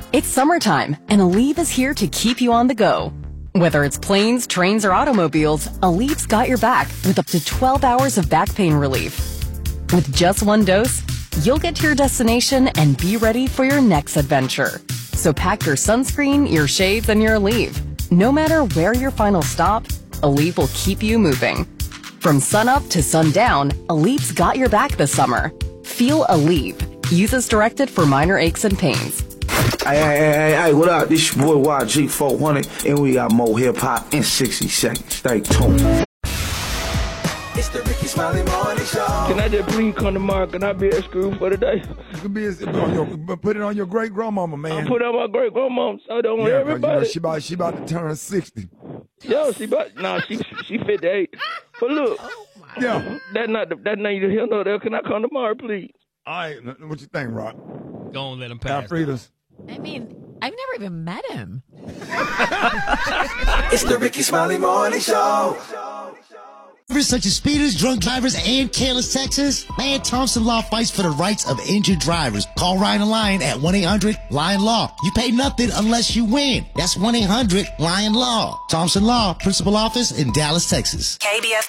It's summertime, and Aleve is here to keep you on the go. Whether it's planes, trains, or automobiles, Aleve's got your back with up to 12 hours of back pain relief. With just one dose, you'll get to your destination and be ready for your next adventure. So pack your sunscreen, your shades, and your Aleve. No matter where your final stop, Aleve will keep you moving. From sunup to sundown, Aleve's got your back this summer. Feel Aleve. Use as directed for minor aches and pains. Hey, what up? This your boy YG400, and we got more hip-hop in 60 seconds. Stay tuned. It's the Ricky Smiley Morning Show. Can I just please come tomorrow? Can I be excused for today? You can put it on your great grandmama, man. I put it on my great grandmama, so I don't want everybody. You know, she about to turn 60. Yo, she 58. But look, that's neither here nor there. Can I come tomorrow, please? All right, what you think, Rock? Go on, let him pass. Alfreda's. I mean, I've never even met him. It's the Ricky Smiley Morning Show. Such as speeders, drunk drivers, and careless Texas, man, Thompson Law fights for the rights of injured drivers. Call Ryan Lyon at 1-800-LION-LAW. You pay nothing unless you win. That's 1-800-LION-LAW. Thompson Law, principal office in Dallas, Texas. KBF